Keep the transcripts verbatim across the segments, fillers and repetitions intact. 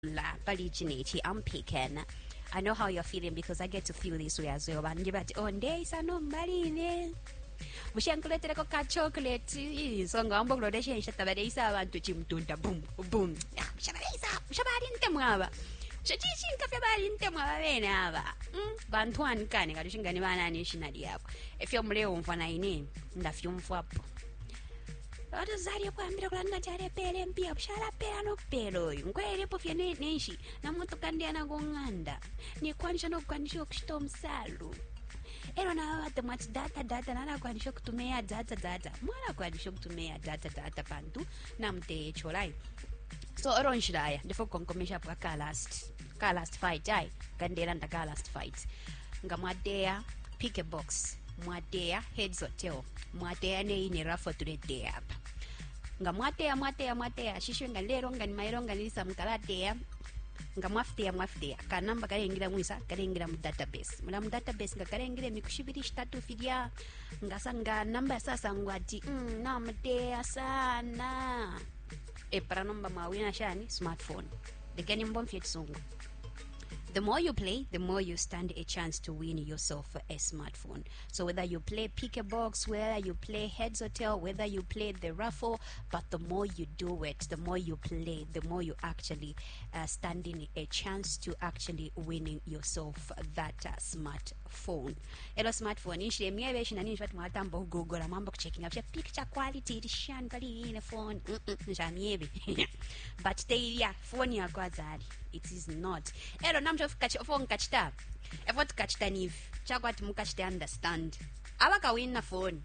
La Paliginati, I'm picking. I know how you're feeling because I get to feel this way as well. And you but on days I know marine. Bushankuleteko ka chocolate. So ngambo kulodesha nshatabadisa abantu chimtunda boom boom. Shabalisa, shabalinte mwaba. Shachishinka fyabalinte mwaba bena aba. Bantu ankane kalushingani bana nationally yabo. Efyo muleo mfana ine ndafyo mfwapo. Watu zari kwa ambira kulanda chare pele mpia pshala pela no pelo ngwele pofya ne nenshi na mtu kandia na gonganda ni kwanisha no kwanisha kushito msalu ero na wate mwati data data nana kwanisha kutumia data data mwana kwanisha kutumia data data pantu na mte cholai so ero nshiraya ndifo konkomesha pa ka last ka last fight ai kandela nda ka last fight ngamwadea pick a box mwadea heads hotel mwadea ne ine rafa tuledea apa nga mwatea mwatea mwatea shisho nga lero nga ni mairo nga nilisa mkalatea nga mwaftea mwaftea ka namba kalengira mwisa kalengira mu database mula mu database nga kalengire mikushibiri shitatu fidia nga sanga namba sasa ngwati mm, na mtea sana e para namba mawina shani smartphone degani mbomfye tsungu. The more you play, the more you stand a chance to win yourself a smartphone. So whether you play pick a box, whether you play heads hotel, whether you play the raffle, but the more you do it, the more you play, the more you actually uh, standing a chance to actually winning yourself that uh, smartphone. Hello smartphone, inshi emiebe shina ninshi watu mwatambo Google mambo checking up picture quality edition pali in a phone. Njamiebe. But stay yeah, phone ya kwa zari. It is not. Hello namjo fikachi phone kachita. Effort kachita niv. Chakwati mukachita understand. Abaka win na phone.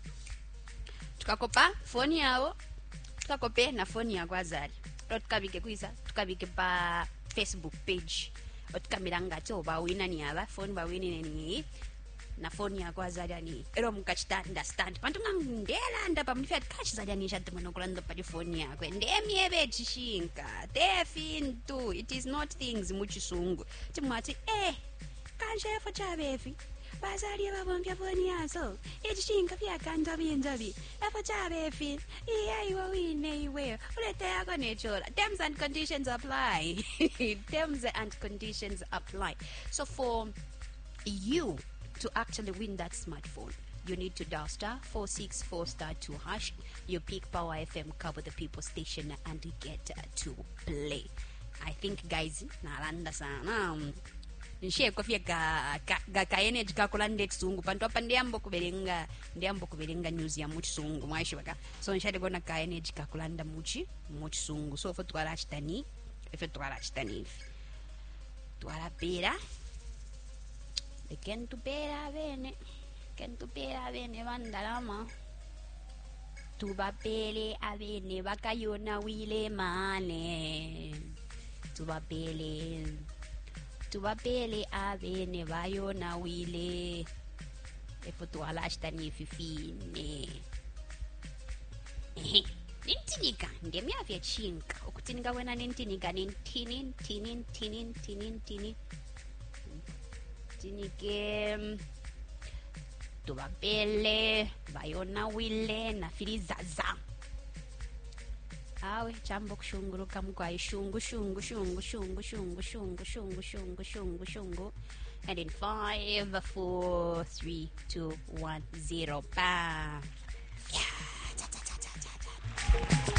Tukakopa phone yao. Tukakope na phone ya kwa zari. Tukabike kuisa, tukabike pa Facebook page. Otukamiranga cho ba wina ni aba phone ba wini ni na phone ya kwa zari ni. Ero mukachita understand. Pantunga ndela ndapa mfiyat kachi zari ni shatu monokulando pa phone ya kwe. Ndemi ebe chishinka. Tefintu. It is not things muchisungu. Timati eh kanje efo chabefi. Bazali babambya phone yaso. Echishinka pya kanja binjabi. Efo chabefi. Iya iwa wine iwe. Ulete yako nechola. Terms and conditions apply. Terms and conditions apply. So for you to actually win that smartphone, you need to dial star four six four star two hash. You pick Power F M, cover the people station, and you get uh, to play. I think guys, nalanda sana. Nshie kofia ga ga ga energy kakulande tsungu panto apa ndiambo kubelenga ndiambo kubelenga news ya muchi sungu mwashi baka so nshade gona ka energy kakulanda muchi muchi sungu so fo twala chitani efe twala chitani twala pera de ken tu pera bene ken tu pera bene bandalama tuba pele abene bakayona wile mane tuba pele tuba pele abene bayona wile efo twala chitani fifine ehe nintinika ndemya vya chinka ukutinika wena nintinika nintini ntini ntini ntini ntini tinike tubapele bayona wile na filizaza awe chambo kushunguruka mkwa shungu shungu shungu shungu shungu shungu shungu shungu shungu shungu and in five four three two one zero ba yeah, ta, ta, ta, ta, ta, ta.